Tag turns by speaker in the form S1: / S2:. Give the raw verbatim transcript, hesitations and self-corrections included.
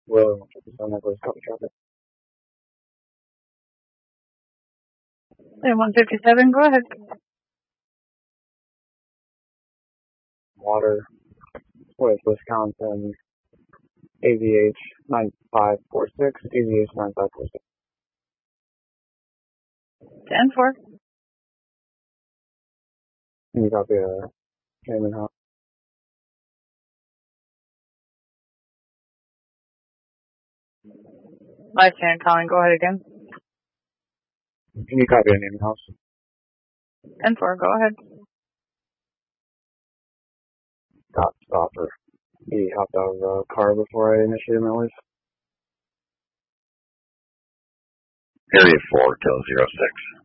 S1: Will, fifty-seven, Nicholas, copy traffic.
S2: Hey, one fifty-seven, go ahead.
S1: Water, with Wisconsin, A V H nine five four six, A V H nine five four six.
S2: ten four.
S1: Can you copy a Raymond House?
S2: Lifetime calling, go ahead again.
S1: Can you copy a Raymond House?
S2: ten four, go ahead.
S1: Stop, stopper. He hopped out of the car before I initiated my life.
S3: Area four, kill zero six.